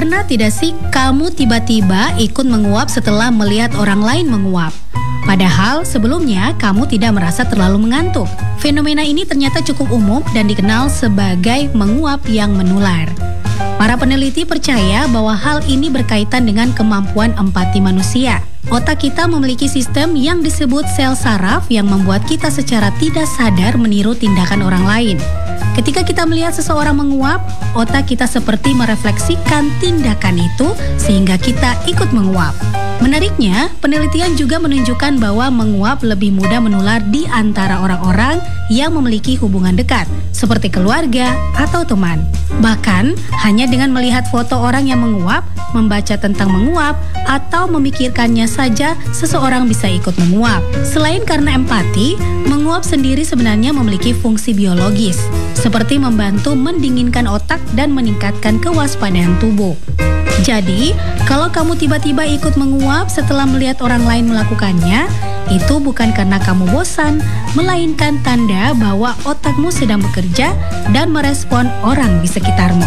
Pernah tidak sih kamu tiba-tiba ikut menguap setelah melihat orang lain menguap? Padahal sebelumnya kamu tidak merasa terlalu mengantuk. Fenomena ini ternyata cukup umum dan dikenal sebagai menguap yang menular. Para peneliti percaya bahwa hal ini berkaitan dengan kemampuan empati manusia. Otak kita memiliki sistem yang disebut sel saraf yang membuat kita secara tidak sadar meniru tindakan orang lain. Ketika kita melihat seseorang menguap, otak kita seperti merefleksikan tindakan itu sehingga kita ikut menguap. Menariknya, penelitian juga menunjukkan bahwa menguap lebih mudah menular di antara orang-orang yang memiliki hubungan dekat, seperti keluarga atau teman. Bahkan, hanya dengan melihat foto orang yang menguap, membaca tentang menguap, atau memikirkannya saja, seseorang bisa ikut menguap. Selain karena empati, menguap sendiri sebenarnya memiliki fungsi biologis, seperti membantu mendinginkan otak dan meningkatkan kewaspadaan tubuh. Jadi, kalau kamu tiba-tiba ikut menguap setelah melihat orang lain melakukannya, itu bukan karena kamu bosan, melainkan tanda bahwa otakmu sedang bekerja dan merespon orang di sekitarmu.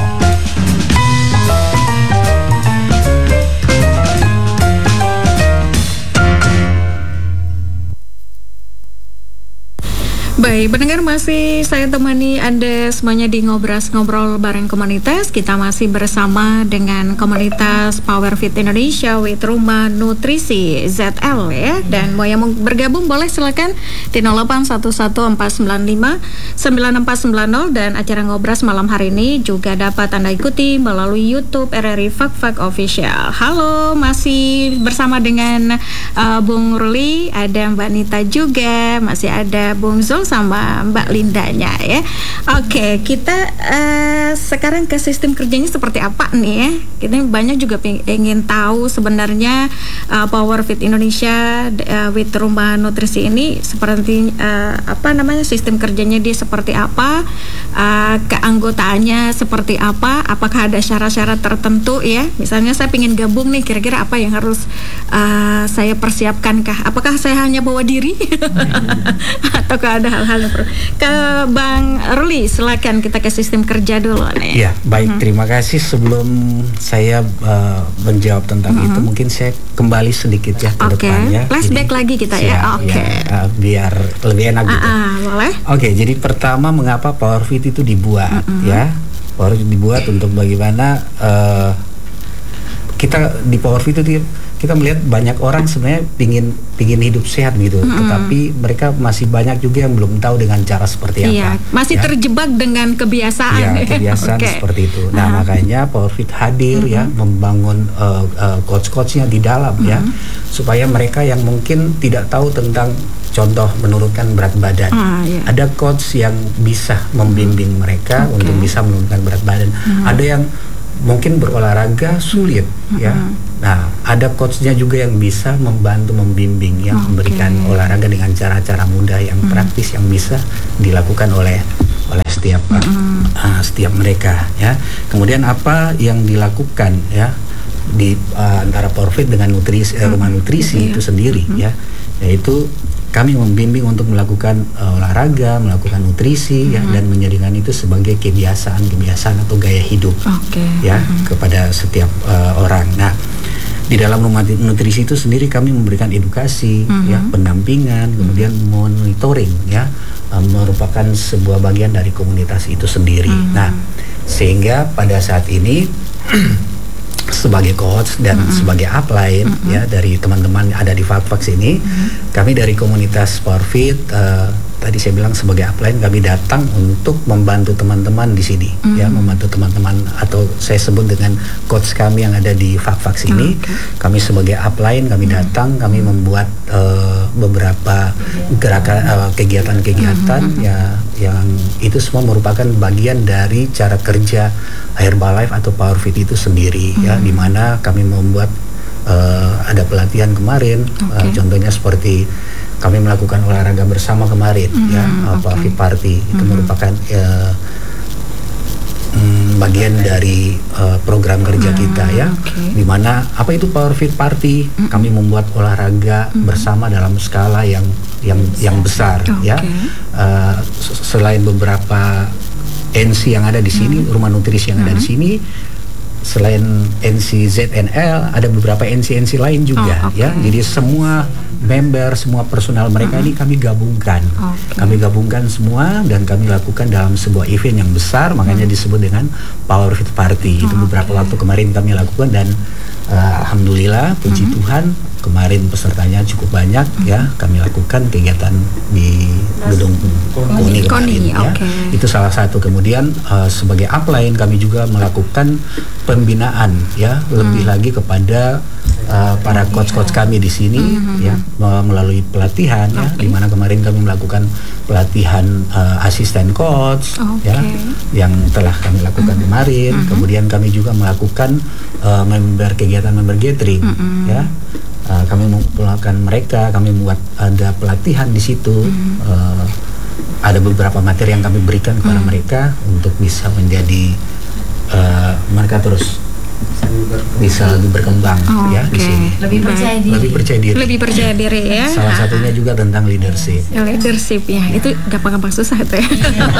Baik, pendengar, masih saya temani Anda semuanya di Ngobrol bareng Komunitas. Kita masih bersama dengan Komunitas Power Fit Indonesia with Rumah Nutrisi ZL ya. Dan mau yang mau bergabung boleh silakan di 081149594490. Dan acara Ngobras malam hari ini juga dapat Anda ikuti melalui YouTube RRI Fak Official. Halo, masih bersama dengan Bung Ruli, ada Mbak Nita juga, masih ada Bung Zul sama Mbak Lindanya ya. Oke, kita sekarang ke sistem kerjanya seperti apa nih ya. Kita banyak juga ingin tahu sebenarnya Power Fit Indonesia with Rumah Nutrisi ini seperti sistem kerjanya dia seperti apa, keanggotaannya seperti apa, apakah ada syarat-syarat tertentu ya. Misalnya saya ingin gabung nih, kira-kira apa yang harus saya persiapkan kah? Apakah saya hanya bawa diri ataukah ada hal-hal yang perlu? Ke Bang Ruli, silakan kita ke sistem kerja dulu nih. Ya, baik, terima kasih. Sebelum saya menjawab tentang itu, mungkin saya kembali sedikit ya ke depannya. Flashback lagi kita ya. Biar lebih enak gitu. Boleh. Jadi pertama, mengapa Power Fit itu dibuat ya? Power Fit dibuat untuk bagaimana kita di Power Fit itu kita melihat banyak orang sebenarnya pingin hidup sehat gitu, tetapi mereka masih banyak juga yang belum tahu dengan cara seperti apa. Masih terjebak dengan kebiasaan. Ya, kebiasaan seperti itu. Nah, makanya Power Fit hadir ya, membangun coach-coachnya di dalam ya, supaya mereka yang mungkin tidak tahu tentang contoh menurunkan berat badan, ada coach yang bisa membimbing mereka untuk bisa menurunkan berat badan. Ada yang mungkin berolahraga sulit ya. Nah, ada coachnya juga yang bisa membantu membimbing ya, memberikan olahraga dengan cara-cara mudah yang praktis yang bisa dilakukan oleh setiap mereka ya. Kemudian apa yang dilakukan ya di antara Power Fit dengan Rumah Nutrisi itu sendiri ya, yaitu kami membimbing untuk melakukan olahraga, melakukan nutrisi ya, dan menjadikan itu sebagai kebiasaan atau gaya hidup ya kepada setiap orang. Nah, di dalam Rumah Nutrisi itu sendiri kami memberikan edukasi ya, pendampingan, kemudian monitoring ya, merupakan sebuah bagian dari komunitas itu sendiri. Nah, sehingga pada saat ini sebagai coach dan sebagai upline ya dari teman-teman ada di Fak ini, kami dari komunitas Power Fit tadi saya bilang sebagai upline kami datang untuk membantu teman-teman di sini ya, membantu teman-teman atau saya sebut dengan coach kami yang ada di Fak ini. Kami sebagai upline kami datang, kami membuat beberapa gerakan kegiatan-kegiatan ya, yang itu semua merupakan bagian dari cara kerja Herbalife atau Power Fit itu sendiri ya, di mana kami membuat ada pelatihan kemarin, contohnya seperti kami melakukan olahraga bersama kemarin ya, Power Fit Party itu merupakan bagian dari program kerja kita ya, di mana apa itu Power Fit Party, kami membuat olahraga bersama dalam skala yang besar ya. Selain beberapa NC yang ada di sini, Rumah Nutrisi yang ada di sini, selain NCZNL ada beberapa NC lain juga ya. Jadi semua member, semua personal mereka ini kami gabungkan. Kami gabungkan semua dan kami lakukan dalam sebuah event yang besar, makanya disebut dengan Power Fit Party. Itu beberapa waktu kemarin kami lakukan dan alhamdulillah puji Tuhan kemarin pesertanya cukup banyak ya. Kami lakukan kegiatan di gedung KONI kemarin ya. Itu salah satu. Kemudian sebagai upline kami juga melakukan pembinaan ya, lebih lagi kepada para coach-coach kami di sini ya, melalui pelatihan ya, di mana kemarin kami melakukan pelatihan asisten coach ya, yang telah kami lakukan kemarin. Kemudian kami juga melakukan kegiatan member gathering ya. Kami melakukan mereka, kami buat ada pelatihan di situ. Ada beberapa materi yang kami berikan kepada mereka untuk bisa menjadi mereka terus bisa lebih berkembang ya di sini. Lebih percaya diri ya. Salah satunya juga tentang leadership. Leadership ya, itu gampang-gampang susah tuh ya.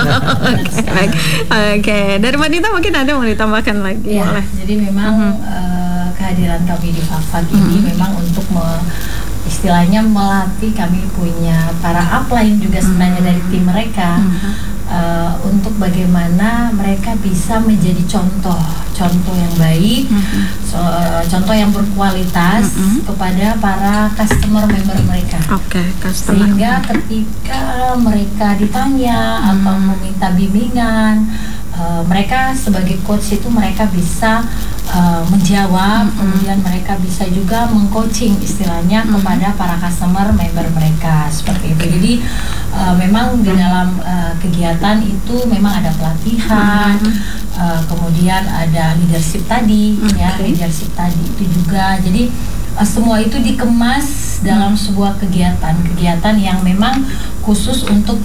Oke. Dari wanita mungkin ada mau ditambahkan lagi. Ya, jadi memang kehadiran kami di FAK ini memang untuk istilahnya melatih, kami punya para upline juga sebenarnya dari tim mereka untuk bagaimana mereka bisa menjadi contoh yang baik, contoh yang berkualitas kepada para customer member mereka. Sehingga ketika mereka ditanya atau meminta bimbingan, mereka sebagai coach itu mereka bisa menjawab, kemudian mereka bisa juga mengcoaching istilahnya kepada para customer member mereka seperti itu. Jadi memang di dalam kegiatan itu memang ada pelatihan, kemudian ada leadership tadi ya, leadership tadi itu juga. Jadi semua itu dikemas dalam sebuah kegiatan yang memang khusus untuk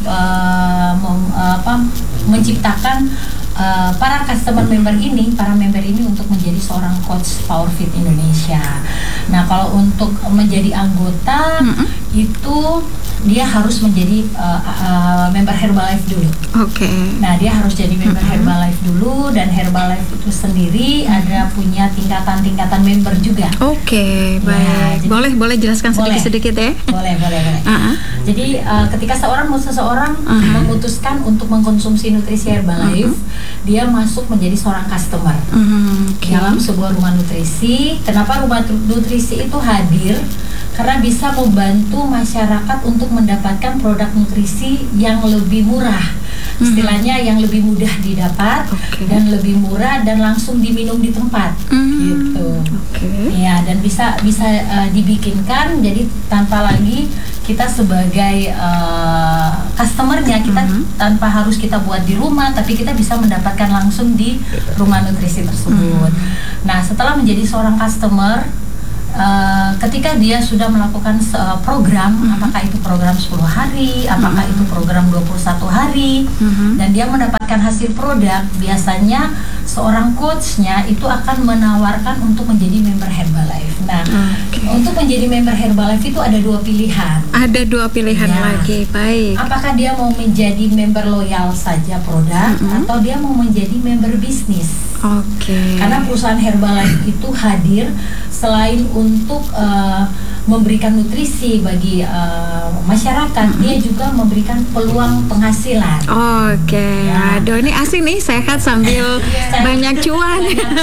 menciptakan para customer member ini, para member ini untuk menjadi seorang coach Power Fit Indonesia. Nah, kalau untuk menjadi anggota itu dia harus menjadi member Herbalife dulu. Nah, dia harus jadi member Herbalife dulu, dan Herbalife itu sendiri ada punya tingkatan-tingkatan member juga. Baik. Ya, boleh jelaskan sedikit ya? Boleh. Jadi ketika seseorang memutuskan untuk mengkonsumsi nutrisi Herbalife, dia masuk menjadi seorang customer dalam sebuah rumah nutrisi. Kenapa rumah nutrisi itu hadir? Karena bisa membantu masyarakat untuk mendapatkan produk nutrisi yang lebih murah, istilahnya yang lebih mudah didapat dan lebih murah dan langsung diminum di tempat, gitu. Ya, dan bisa dibikinkan, jadi tanpa lagi kita sebagai customernya, kita tanpa harus kita buat di rumah, tapi kita bisa mendapatkan langsung di rumah nutrisi tersebut. Nah, setelah menjadi seorang customer, ketika dia sudah melakukan program, apakah itu program 10 hari, apakah itu program 21 hari, dan dia mendapatkan hasil produk, biasanya seorang coachnya itu akan menawarkan untuk menjadi member Herbalife. Nah, untuk menjadi member Herbalife itu ada dua pilihan. Lagi, baik. Apakah dia mau menjadi member loyal saja produk, atau dia mau menjadi member bisnis? Karena perusahaan Herbalife itu hadir selain untuk memberikan nutrisi bagi masyarakat, dia juga memberikan peluang penghasilan. Aduh, ini asik nih, sehat sambil banyak cuan.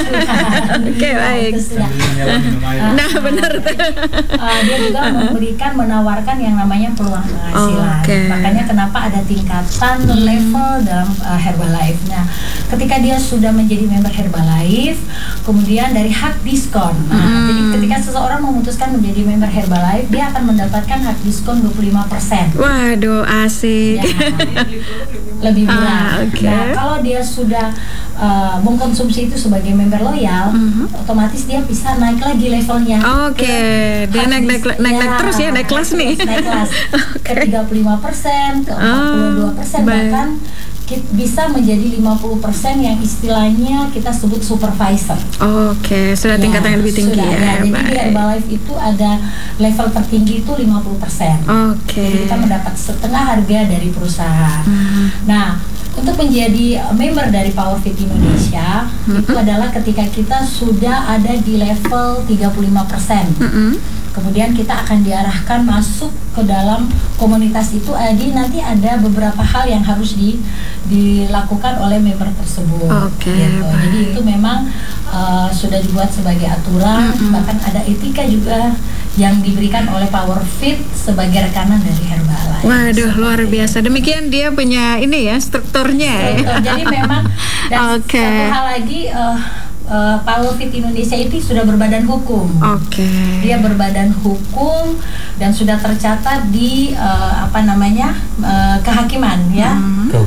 Baik. Nah, benar. Dia juga menawarkan yang namanya peluang penghasilan. Makanya kenapa ada tingkatan level dalam Herbalife. Nah, ketika dia sudah menjadi member Herbalife, kemudian dari hak diskon. Jadi ketika seseorang memutuskan menjadi member Herbalife, dia akan mendapatkan hak diskon 25%. Waduh, asik. Ya, lebih murah. Nah, kalau dia sudah mengkonsumsi itu sebagai member loyal, otomatis dia bisa naik lagi levelnya. Dia naik terus ya, naik kelas nih. Naik kelas ke 35%, ke 42%, bahkan bisa menjadi 50% yang istilahnya kita sebut supervisor. Sudah tingkatan yang lebih tinggi ya. Jadi di Herbalife itu ada level tertinggi itu 50%. Jadi kita mendapat setengah harga dari perusahaan. Nah, Untuk menjadi member dari Power Fit Indonesia itu adalah ketika kita sudah ada di level 35%. Kemudian kita akan diarahkan masuk ke dalam komunitas itu. Nanti ada beberapa hal yang harus dilakukan oleh member tersebut. Gitu. Jadi itu memang sudah dibuat sebagai aturan, bahkan ada etika juga yang diberikan oleh Power Fit sebagai rekanan dari Herbalife. Waduh, luar biasa. Demikian dia punya ini ya, strukturnya. Jadi memang dan satu hal lagi, Power Fit Indonesia itu sudah berbadan hukum. Dia berbadan hukum dan sudah tercatat di kehakiman ya.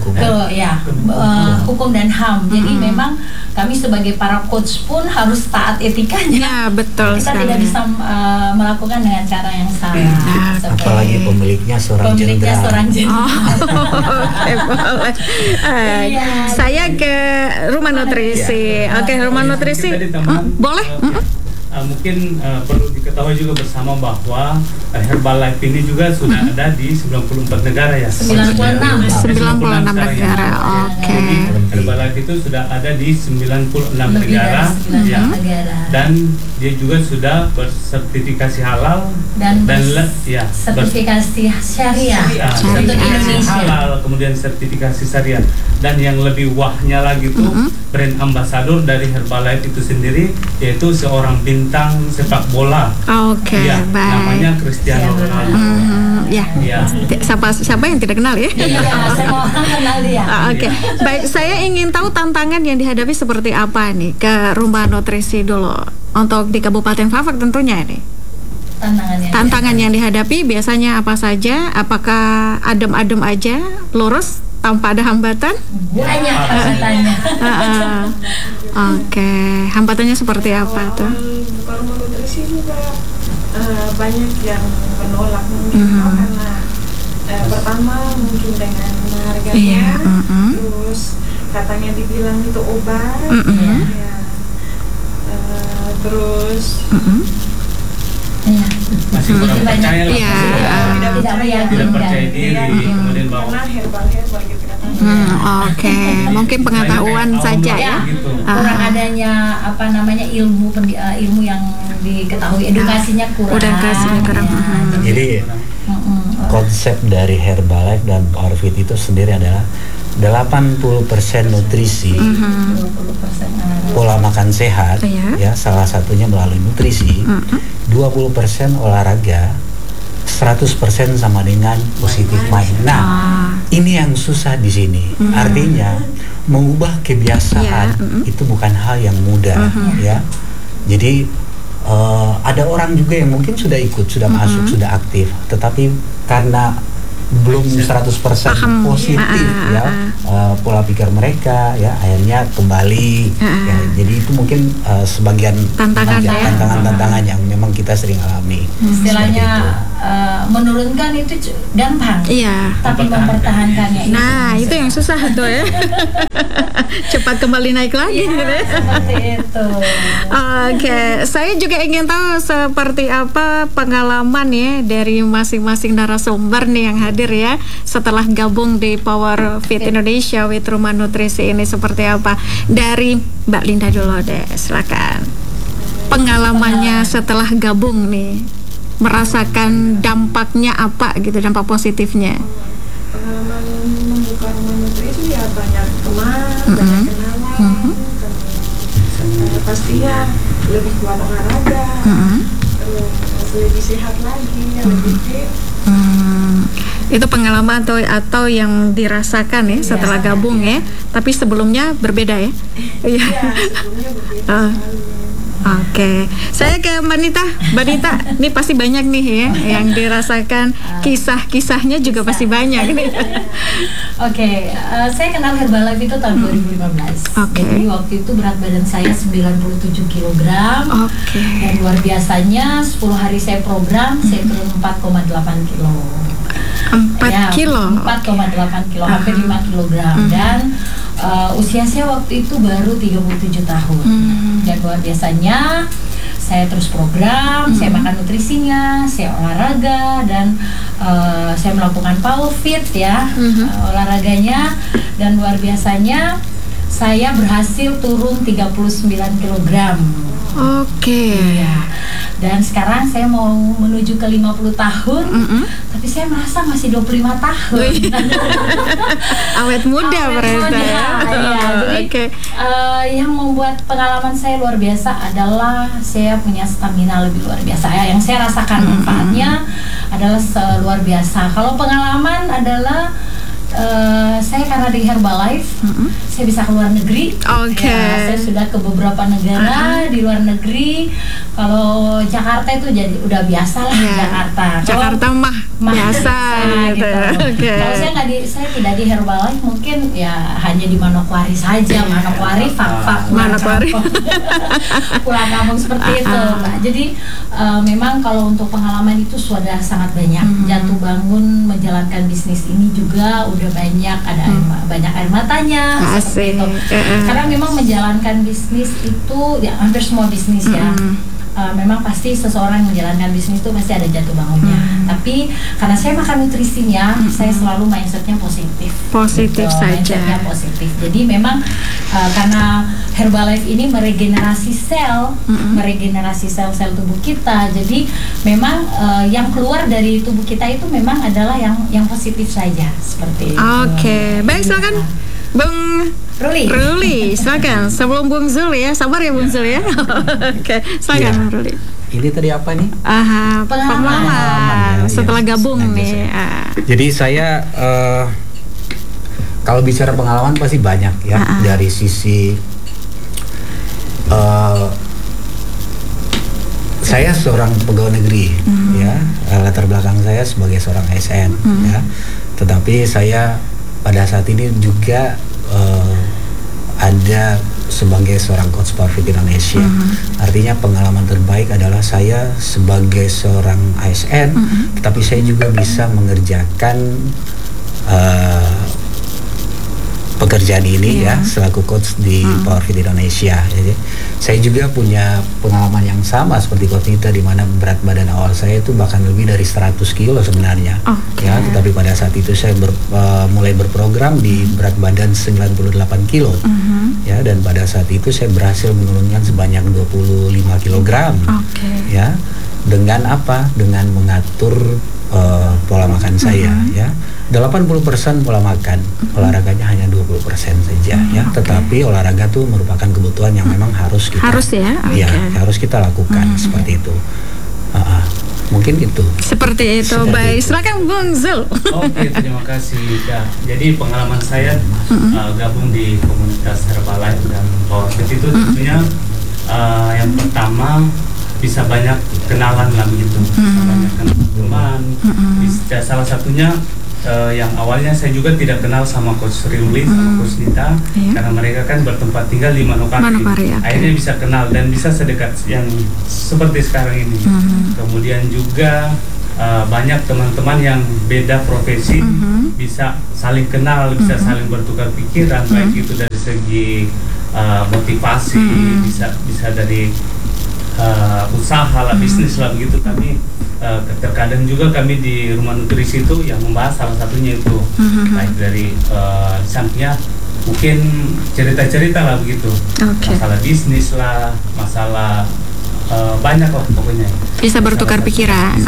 Hukum dan HAM. Jadi memang kami sebagai para coach pun harus taat etikanya. Ya, betul. Kita tidak bisa melakukan dengan cara yang salah. Apalagi pemiliknya seorang jenderal. Boleh. Saya ke rumah nutrisi. Rumah nutrisi. Boleh. Mungkin perlu diketahui juga bersama bahwa Herbalife ini juga sudah ada di 94 negara ya. 96 negara. Jadi Herbalife itu sudah ada di 96 negara ya. Dan dia juga sudah bersertifikasi halal dan sertifikasi syariah untuk Indonesia. Halal, kemudian sertifikasi syariah. Dan yang lebih wahnya lagi tuh brand ambassador dari Herbalife itu sendiri, yaitu seorang bintang sepak bola. Baik. Namanya Cristiano Ronaldo. Siapa yang tidak kenal ya? Semua orang kenal dia. Baik, saya ingin tahu tantangan yang dihadapi seperti apa nih ke rumah nutrisi dulu untuk di Kabupaten Fafak tentunya ini. Tantangan yang dihadapi biasanya apa saja? Apakah adem-adem aja, lurus tanpa ada hambatan? Banyak hambatannya. Hambatannya seperti apa tuh? Bukan rumah nutrisi juga banyak yang menolak mungkin karena pertama mungkin dengan harganya, terus katanya dibilang itu obat, terus masih kurang percaya lah, tidak percaya diri, kemudian bawa karena herbal gitu katanya. Mungkin pengetahuan saja ya. Kurang adanya ilmu yang diketahui, edukasinya kurang. Jadi konsep dari Herbalife dan Power Fit itu sendiri adalah 80% nutrisi, pola makan sehat, ya salah satunya melalui nutrisi, 20% olahraga, 100% sama dengan positive mind. Nah, ini yang susah di sini. Artinya mengubah kebiasaan itu bukan hal yang mudah, ya. Jadi ada orang juga yang mungkin sudah ikut, sudah masuk, sudah aktif, tetapi karena belum 100% positif pola pikir mereka ya, akhirnya kembali ya, jadi itu mungkin sebagian tantangan yang memang kita sering alami. Istilahnya menurunkan itu gampang, tapi mempertahankannya itu yang susah tuh ya. Cepat kembali naik lagi seperti itu. Saya juga ingin tahu seperti apa pengalaman ya dari masing-masing narasumber nih yang hadir ya setelah gabung di Power Fit Indonesia with Rumah Nutrisi ini, seperti apa? Dari Mbak Linda dulu deh, silakan. Pengalamannya setelah gabung nih, merasakan dampaknya apa gitu, dampak positifnya? Pengalaman membuka rumah nutrisi ya banyak teman, banyak kenalan, pasti ya lebih kuat olahraga, terus lebih sehat lagi, lebih fit. Itu pengalaman atau yang dirasakan ya setelah gabung ya, tapi sebelumnya berbeda ya? Sebelumnya berbeda. Saya ke Mbak Nita, ini pasti banyak nih ya yang dirasakan, kisah-kisahnya juga pasti banyak. Saya kenal Herbalife itu tahun 2015. Jadi waktu itu berat badan saya 97 kg. Dan luar biasanya 10 hari saya program, saya turun 4,8 kilo. 4 kilo? 4,8 kilo, hampir 5 kg. Dan usia saya waktu itu baru 37 tahun. Dan luar biasanya saya terus program, saya makan nutrisinya, saya olahraga, dan saya melakukan power fit ya, olahraganya, dan luar biasanya saya berhasil turun 39 kg. Oke. Iya. Dan sekarang saya mau menuju ke 50 tahun, tapi saya merasa masih 25 tahun. Awet muda berarti ya. Iya, jadi yang membuat pengalaman saya luar biasa adalah saya punya stamina lebih luar biasa. Yang saya rasakan manfaatnya adalah luar biasa. Kalau pengalaman adalah saya karena di Herbalife, saya bisa ke luar negeri. Ya, saya sudah ke beberapa negara di luar negeri. Kalau Jakarta itu jadi udah biasa lah, Jakarta mah biasa gitu. Kalau saya tidak di Herbalife, mungkin ya hanya di Manokwari saja. Manokwari, Manokwari. Pulang kampung seperti itu, Mbak. Jadi memang kalau untuk pengalaman itu sudah sangat banyak. Jatuh bangun menjalankan bisnis ini juga udah banyak, ada banyak air matanya seperti itu. Karena memang menjalankan bisnis itu ya hampir semua bisnis ya. Memang pasti seseorang yang menjalankan bisnis itu pasti ada jatuh bangunnya. Tapi karena saya makan nutrisinya, saya selalu mindsetnya positif. Positif gitu, saja. Mindsetnya positif. Jadi memang karena Herbalife ini meregenerasi sel tubuh kita. Jadi memang yang keluar dari tubuh kita itu memang adalah yang positif saja seperti itu. Oke, baik, silakan Bung Ruli, silakan. Sebelum Bung Zul ya, sabar ya Bung Zul ya. Oke, silakan Bung Ruli. Ini tadi apa nih? Pengalaman setelah gabung nih. Jadi saya kalau bicara pengalaman pasti banyak ya, dari sisi saya seorang pegawai negeri ya, latar belakang saya sebagai seorang ASN ya. Tetapi saya pada saat ini juga ada sebagai seorang coach Power Fit Indonesia. Artinya pengalaman terbaik adalah saya sebagai seorang ASN, tetapi saya juga bisa mengerjakan pekerjaan ini ya selaku coach di Power Fit Indonesia. Jadi saya juga punya pengalaman yang sama seperti Coach Nita, di mana berat badan awal saya itu bahkan lebih dari 100 kilo sebenarnya. Ya, tetapi pada saat itu saya mulai berprogram di berat badan 98 kilo. Ya, dan pada saat itu saya berhasil menurunkan sebanyak 25 kg. Ya, dengan apa? Dengan mengatur pola makan saya ya. 80% pola makan, olahraganya hanya 20% saja ya. Tetapi olahraga tuh merupakan kebutuhan yang memang harus kita harus kita lakukan seperti itu. Mungkin gitu. Seperti itu. Baik, silakan Bung Zul. Oke, terima kasih ya. Jadi pengalaman saya gabung di komunitas Herbalife dan Power Fit itu tentunya yang pertama bisa banyak kenalan lah begitu, banyak kenalan teman. Salah satunya yang awalnya saya juga tidak kenal sama Coach Ruli sama Coach Nita, karena mereka kan bertempat tinggal di Manokwari. Akhirnya bisa kenal dan bisa sedekat yang seperti sekarang ini. Kemudian juga banyak teman-teman yang beda profesi, bisa saling kenal, bisa saling bertukar pikiran, baik itu dari segi motivasi, bisa dari usaha lah, bisnis lah begitu. Kami terkadang juga kami di rumah nutrisi itu yang membahas salah satunya itu baik dari sampingnya mungkin cerita-cerita lah begitu, masalah bisnis lah, masalah banyak lah pokoknya. Bisa bertukar pikiran.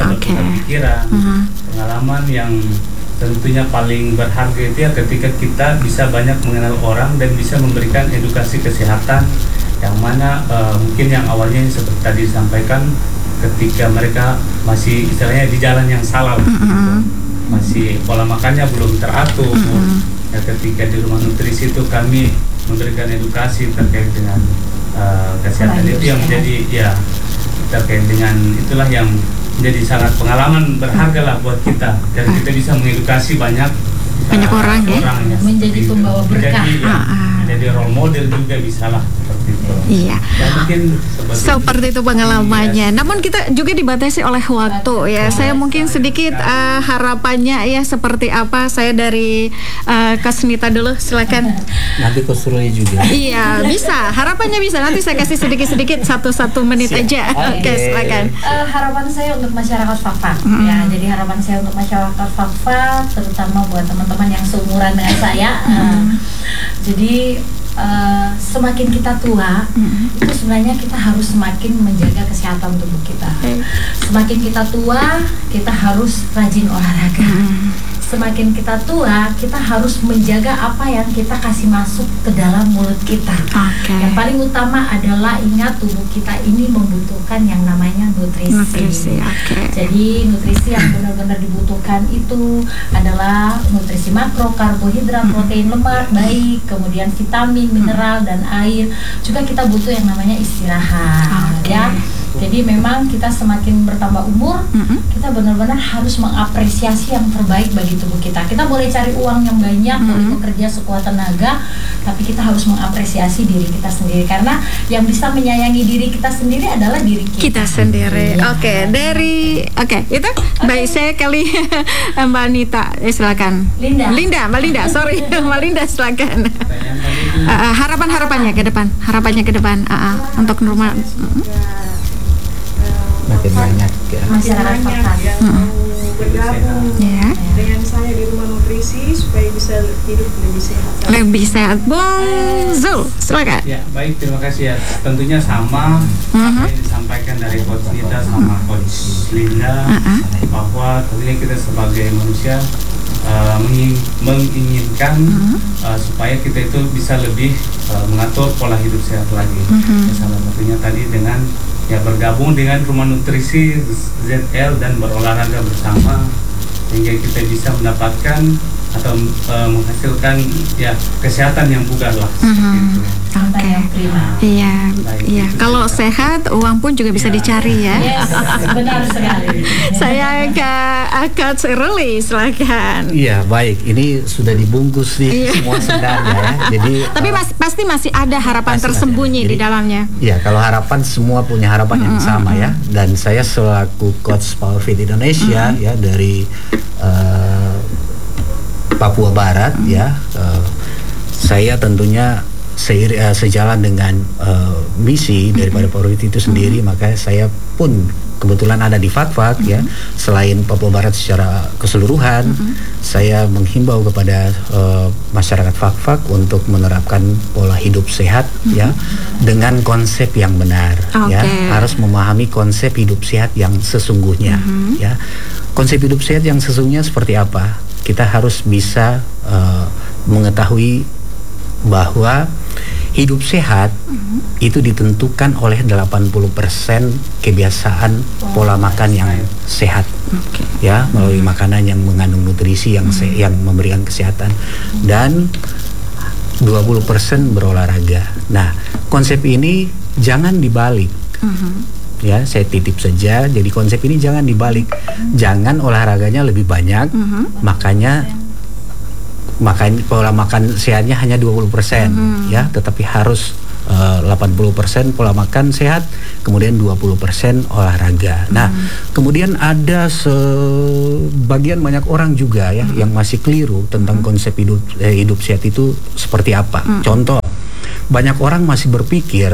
Pengalaman yang tentunya paling berharga itu ya ketika kita bisa banyak mengenal orang dan bisa memberikan edukasi kesehatan yang mana mungkin yang awalnya seperti tadi disampaikan, ketika mereka masih istilahnya di jalan yang salah, masih pola makannya belum teratur. Ya, ketika di rumah nutrisi itu kami memberikan edukasi terkait dengan kesehatan itu yang menjadi ya terkait dengan itulah yang menjadi sangat pengalaman berharga lah buat kita, dan kita bisa mengedukasi banyak orang ya, menjadi pembawa berkah, menjadi role model juga bisa lah seperti itu. Iya. Ya, mungkin Seperti itu pengalamannya. Namun kita juga dibatasi oleh waktu ya. Saya mungkin sedikit harapannya ya seperti apa. Saya dari Kak Sunita dulu, silakan. Nanti Coach Ruli juga. Iya, bisa. Harapannya bisa. Nanti saya kasih sedikit-sedikit 1 menit aja. Oke, silakan. Harapan saya untuk masyarakat Fakfak ya, jadi harapan saya untuk masyarakat Fakfak, terutama buat teman-teman yang seumuran dengan saya. Jadi semakin kita tua, itu sebenarnya kita harus semakin menjaga kesehatan tubuh kita. Semakin kita tua, kita harus rajin olahraga. Semakin kita tua, kita harus menjaga apa yang kita kasih masuk ke dalam mulut kita. Yang paling utama adalah ingat tubuh kita ini membutuhkan yang namanya nutrisi. Jadi nutrisi yang benar-benar dibutuhkan itu adalah nutrisi makro, karbohidrat, protein, lemak, baik, kemudian vitamin, mineral, dan air. Juga kita butuh yang namanya istirahat, ya. Jadi memang kita semakin bertambah umur, kita benar-benar harus mengapresiasi yang terbaik bagi tubuh kita. Kita boleh cari uang yang banyak, boleh bekerja sekuat tenaga, tapi kita harus mengapresiasi diri kita sendiri, karena yang bisa menyayangi diri kita sendiri adalah diri kita sendiri. Oke, itu baik. Saya kali Mbak Anita, silakan. Mbak Linda, sorry, Mbak Linda, silakan. Harapannya ke depan, untuk normal. Makin banyak ya. Masyarakat yang mau bergabung dengan saya di Rumah Nutrisi supaya bisa hidup lebih sehat. Bung Zul, silakan. Ya, baik, terima kasih ya. Tentunya sama apa yang disampaikan dari Coach Nita sama Coach Linda, bahwa tentunya kita sebagai manusia menginginkan supaya kita itu bisa lebih mengatur pola hidup sehat lagi. Salah satunya tadi dengan bergabung dengan Rumah Nutrisi ZL dan berolahraga bersama, sehingga kita bisa mendapatkan atau menghasilkan kesehatan yang bugar lah. Iya. Kalau sehat, uang pun juga bisa dicari ya. Benar sekali. Saya ke Coach Ruli, silakan. Iya, baik. Ini sudah dibungkus nih semua sebenarnya ya. Jadi tapi pasti masih ada harapan tersembunyi di dalamnya. Iya, kalau harapan semua punya harapan yang sama ya. Dan saya selaku Coach Powerfit Indonesia ya dari Papua Barat ya, saya tentunya sejalan dengan misi daripada Powerfit itu sendiri, maka saya pun kebetulan ada di Fakfak ya. Selain Papua Barat secara keseluruhan, saya menghimbau kepada masyarakat Fakfak untuk menerapkan pola hidup sehat ya, dengan konsep yang benar ya. Harus memahami konsep hidup sehat yang sesungguhnya ya. Konsep hidup sehat yang sesungguhnya seperti apa? Kita harus bisa mengetahui bahwa hidup sehat itu ditentukan oleh 80% kebiasaan pola makan yang sehat ya, melalui makanan yang mengandung nutrisi yang memberikan kesehatan, dan 20% berolahraga. Nah, konsep ini jangan dibalik. Ya, saya titip saja. Jadi konsep ini jangan dibalik. Jangan olahraganya lebih banyak, makanya pola makan sehatnya hanya 20% ya, tetapi harus 80% pola makan sehat, kemudian 20% olahraga. Nah, kemudian ada sebagian banyak orang juga ya yang masih keliru tentang konsep hidup sehat itu seperti apa. Contoh, banyak orang masih berpikir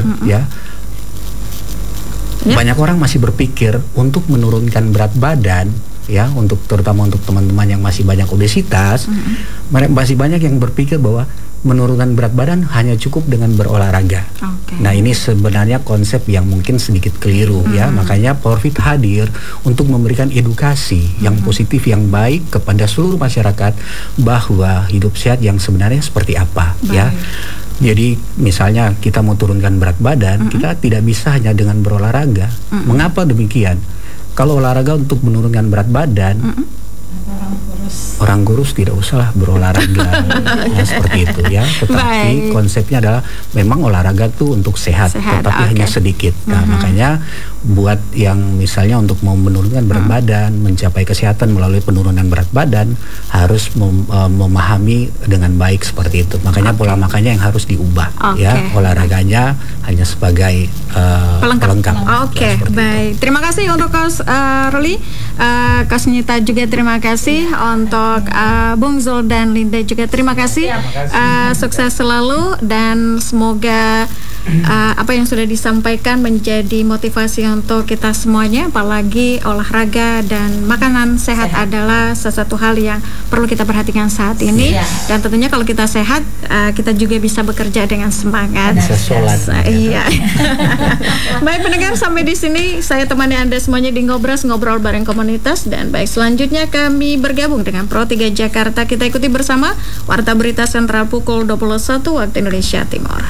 banyak orang masih berpikir untuk menurunkan berat badan ya, terutama untuk teman-teman yang masih banyak obesitas, masih banyak yang berpikir bahwa menurunkan berat badan hanya cukup dengan berolahraga. Nah, ini sebenarnya konsep yang mungkin sedikit keliru ya. Makanya Powerfit hadir untuk memberikan edukasi yang positif, yang baik kepada seluruh masyarakat bahwa hidup sehat yang sebenarnya seperti apa ya. Jadi misalnya kita mau turunkan berat badan, kita tidak bisa hanya dengan berolahraga. Mengapa demikian? Kalau olahraga untuk menurunkan berat badan, orang kurus tidak usahlah berolahraga seperti itu ya. Tetapi konsepnya adalah memang olahraga tuh untuk sehat tetapi hanya sedikit. Nah, makanya buat yang misalnya untuk mau menurunkan berat badan, mencapai kesehatan melalui penurunan berat badan harus memahami dengan baik seperti itu. Makanya pola makannya yang harus diubah ya. Olahraganya hanya sebagai pelengkap. Oke, baik. Terima kasih untuk Coach Ruli, Coach Nita juga terima kasih, untuk Bung Zul dan Linda juga terima kasih. Sukses selalu dan semoga apa yang sudah disampaikan menjadi motivasi untuk kita semuanya, apalagi olahraga dan makanan sehat adalah sesuatu hal yang perlu kita perhatikan saat ini. Dan tentunya kalau kita sehat, kita juga bisa bekerja dengan semangat. Bisa sholat. Iya. Baik pendengar, sampai di sini saya temani Anda semuanya di Ngobras, ngobrol bareng komunitas. Dan baik, selanjutnya kami bergabung dengan Pro 3 Jakarta. Kita ikuti bersama Warta Berita Sentral pukul 21 waktu Indonesia Timur.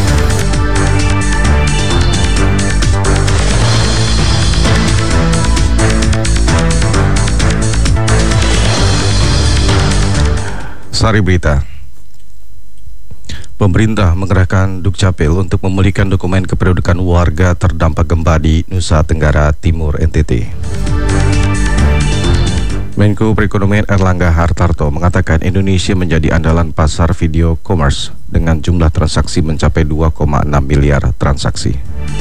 Sari Berita. Pemerintah mengerahkan Dukcapil untuk memulihkan dokumen kependudukan warga terdampak gempa di Nusa Tenggara Timur NTT. Menko Perekonomian Erlangga Hartarto mengatakan Indonesia menjadi andalan pasar video commerce dengan jumlah transaksi mencapai 2,6 miliar transaksi.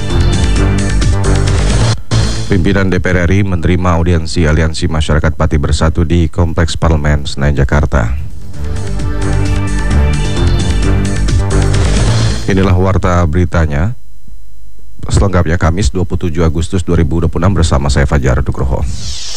Pimpinan DPR RI menerima audiensi Aliansi Masyarakat Pati Bersatu di Kompleks Parlemen Senayan, Jakarta. Inilah warta beritanya selengkapnya Kamis 27 Agustus 2026 bersama saya Fajar Nugroho.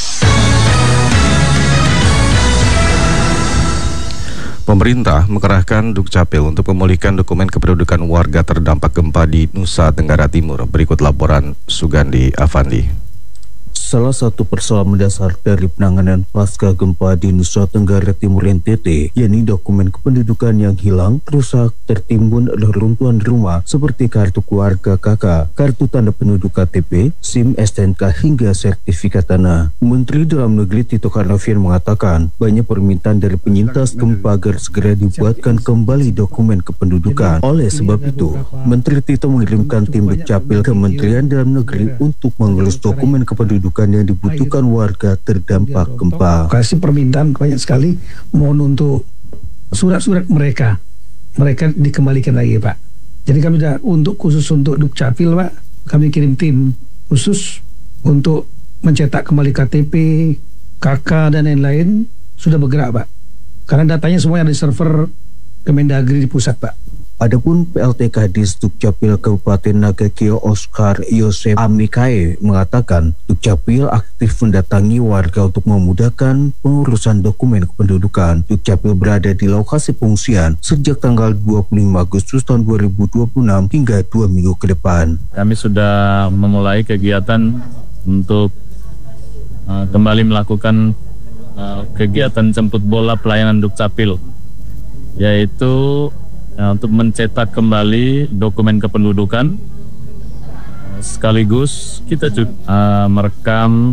Pemerintah mengerahkan Dukcapil untuk memulihkan dokumen kependudukan warga terdampak gempa di Nusa Tenggara Timur. Berikut laporan Sugandi Afandi. Salah satu persoalan mendasar dari penanganan pasca gempa di Nusa Tenggara Timur NTT, yakni dokumen kependudukan yang hilang, rusak, tertimbun oleh runtuhan rumah seperti kartu keluarga KK, kartu tanda penduduk KTP, SIM, STNK hingga sertifikat tanah. Menteri Dalam Negeri Tito Karnavian mengatakan banyak permintaan dari penyintas gempa agar segera dibuatkan kembali dokumen kependudukan. Oleh sebab itu, Menteri Tito mengirimkan tim Dukcapil ke Kementerian Dalam Negeri untuk mengurus dokumen kependudukan yang dibutuhkan warga terdampak gempa. Kasih permintaan banyak sekali, mohon untuk surat-surat mereka dikembalikan lagi, Pak. Jadi kami sudah khusus untuk Dukcapil, Pak, kami kirim tim khusus untuk mencetak kembali KTP, KK dan lain-lain, sudah bergerak, Pak. Karena datanya semua ada di server Kemendagri di pusat, Pak. Adapun PLT Kadis Dukcapil Kabupaten Nagakio Oscar Yosef Amikae mengatakan Dukcapil aktif mendatangi warga untuk memudahkan pengurusan dokumen kependudukan. Dukcapil berada di lokasi pengungsian sejak tanggal 25 Agustus tahun 2026 hingga 2 minggu ke depan. Kami sudah memulai kegiatan untuk kembali melakukan kegiatan jemput bola pelayanan Dukcapil, yaitu untuk mencetak kembali dokumen kependudukan, sekaligus kita juga merekam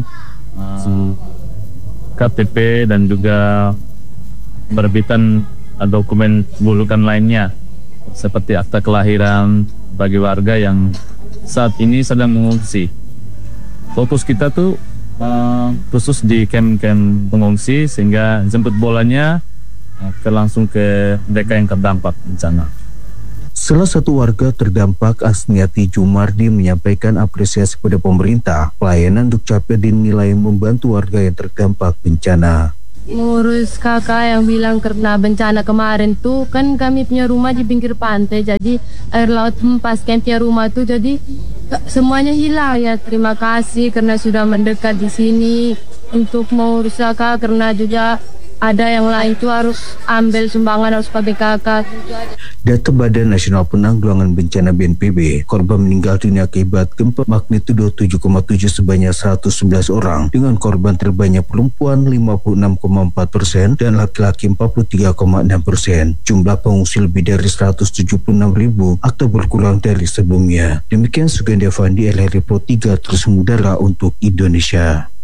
KTP dan juga penerbitan dokumen kependudukan lainnya seperti akta kelahiran bagi warga yang saat ini sedang mengungsi. Fokus kita tuh khusus di camp-camp pengungsi, sehingga jemput bolanya langsung ke mereka yang terdampak bencana. Salah satu warga terdampak, Asniati Jumardi, menyampaikan apresiasi pada pemerintah. Pelayanan Dukcapil dinilai membantu warga yang terdampak bencana. Ngurus kakak yang bilang karena bencana kemarin tuh kan kami punya rumah di pinggir pantai, jadi air laut hempas campnya rumah tuh, jadi semuanya hilang ya. Terima kasih karena sudah mendekat di sini untuk mengurus kakak, karena juga ada yang lain tuh harus ambil sumbangan, harus pakai kakak. Data Badan Nasional Penanggulangan Bencana BNPB, korban meninggal dunia akibat gempa magnitudo 7,7 sebanyak 111 orang, dengan korban terbanyak perempuan 56,4% dan laki-laki 43,6%. Jumlah pengungsi lebih dari 176.000 atau berkurang dari sebelumnya. Demikian Sugandi Afandi, LRI Pro 3 terus mengudara untuk Indonesia.